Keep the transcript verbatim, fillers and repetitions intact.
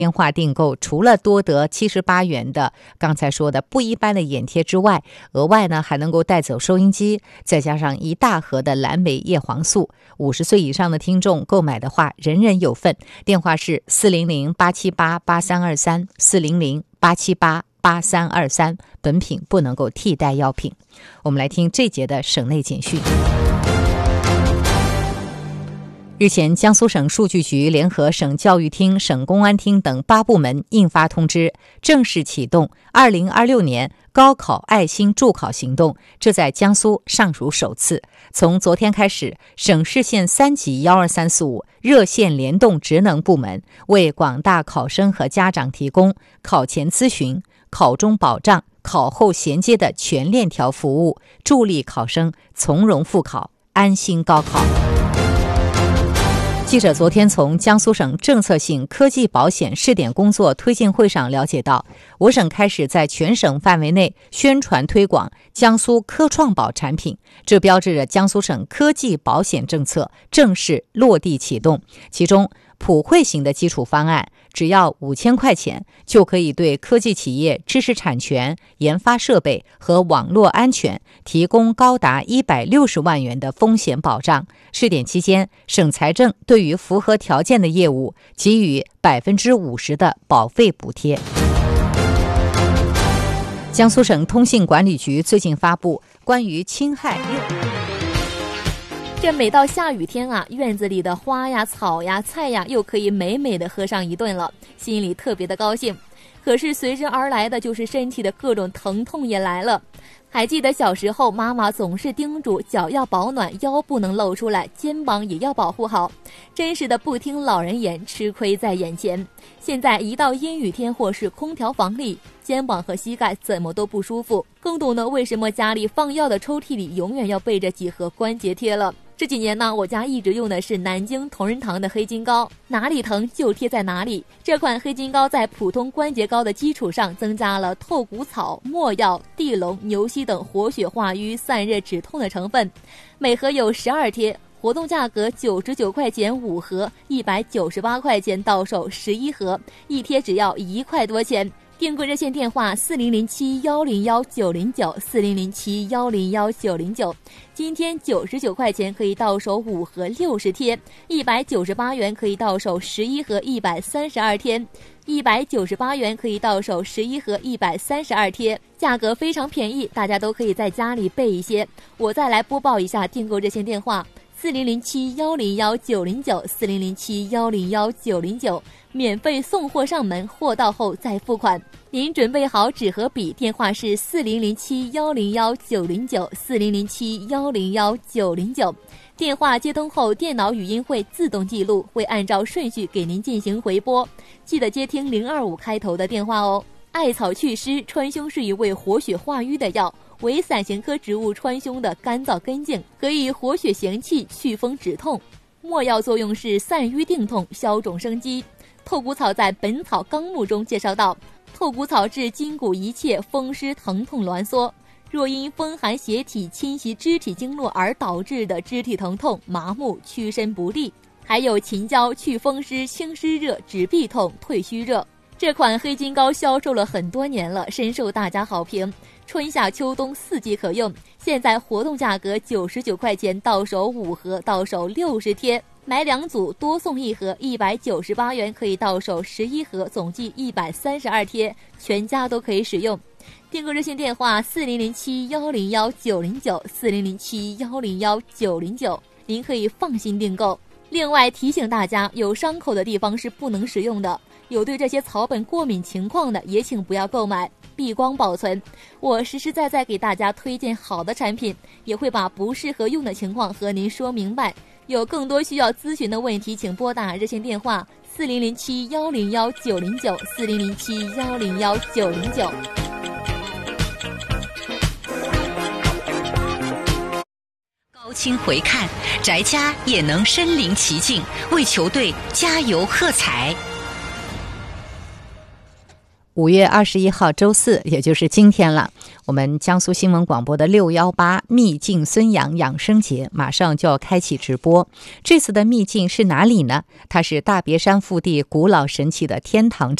电话订购除了多得七十八元的刚才说的不一般的眼贴之外，额外呢还能够带走收音机，再加上一大盒的蓝莓叶黄素。五十岁以上的听众购买的话，人人有份。电话是四零零八七八八三二三 四零零八七八八三二三，本品不能够替代药品。我们来听这节的省内简讯。日前，江苏省数据局联合省教育厅、省公安厅等八部门印发通知，正式启动二零二六年高考爱心助考行动，这在江苏尚属首次。从昨天开始，省市县三级一二三四五热线联动职能部门为广大考生和家长提供考前咨询、考中保障、考后衔接的全链条服务，助力考生从容复考，安心高考。记者昨天从江苏省政策性科技保险试点工作推进会上了解到，我省开始在全省范围内宣传推广江苏科创保产品，这标志着江苏省科技保险政策正式落地启动。其中普惠型的基础方案只要五千块钱，就可以对科技企业知识产权、研发设备和网络安全提供高达一百六十万元的风险保障。试点期间，省财政对于符合条件的业务给予百分之五十的保费补贴。江苏省通信管理局最近发布关于侵害这每到下雨天啊，院子里的花呀、草呀、菜呀，又可以美美的喝上一顿了，心里特别的高兴。可是随之而来的就是身体的各种疼痛也来了。还记得小时候，妈妈总是叮嘱脚要保暖，腰不能露出来，肩膀也要保护好。真是的不听老人言，吃亏在眼前。现在一到阴雨天或是空调房里，肩膀和膝盖怎么都不舒服，更懂得为什么家里放药的抽屉里永远要备着几盒关节贴了。这几年呢，我家一直用的是南京同仁堂的黑金膏，哪里疼就贴在哪里。这款黑金膏在普通关节膏的基础上增加了透骨草、没药、地龙、牛膝等活血化瘀、散热止痛的成分，每盒有十二贴，活动价格九十九块钱五盒，一百九十八块钱到手十一盒，一贴只要一块多钱。订购热线电话四零零七幺零幺九零九 四零零七幺零幺九零九，今天九十九块钱可以到手五盒六十贴，一百九十八元可以到手十一盒一百三十二贴，一百九十八元可以到手十一盒一百三十二贴，价格非常便宜，大家都可以在家里备一些。我再来播报一下订购热线电话四零零七幺零幺九零九 四零零七幺零幺九零九，免费送货上门，货到后再付款。您准备好纸和笔，电话是四零零七幺零幺九零九 四零零七幺零幺九零九。电话接通后，电脑语音会自动记录，会按照顺序给您进行回拨，记得接听零二五开头的电话哦。艾草祛湿川芎是一味活血化瘀的药，为伞形科植物川芎的干燥根茎，可以活血行气、祛风止痛。没药作用是散瘀定痛、消肿生肌。透骨草在《本草纲目》中介绍到，透骨草治筋骨一切风湿疼痛挛缩，若因风寒邪体侵袭肢体经络而导致的肢体疼痛、麻木、屈伸不利，还有秦椒祛风湿、清湿热、止痹痛、退虚热。这款黑金膏销售了很多年了，深受大家好评，春夏秋冬四季可用。现在活动价格九十九块钱，到手五盒，到手六十贴，买两组多送一盒，一百九十八元可以到手十一盒，总计一百三十二贴，全家都可以使用。订购热线电话四零零七幺零幺九零九 四零零七幺零幺九零九，您可以放心订购。另外提醒大家，有伤口的地方是不能使用的，有对这些草本过敏情况的也请不要购买，避光保存。我实实在在给大家推荐好的产品，也会把不适合用的情况和您说明白。有更多需要咨询的问题，请拨打热线电话四零零七幺零幺九零九 四零零七幺零幺九零九。 高清回看，宅家也能身临其境，为球队加油喝彩。 五月二十一号周四，也就是今天了，我们江苏新闻广播的六一八秘境孙杨养生节马上就要开启直播。这次的秘境是哪里呢？它是大别山腹地古老神奇的天堂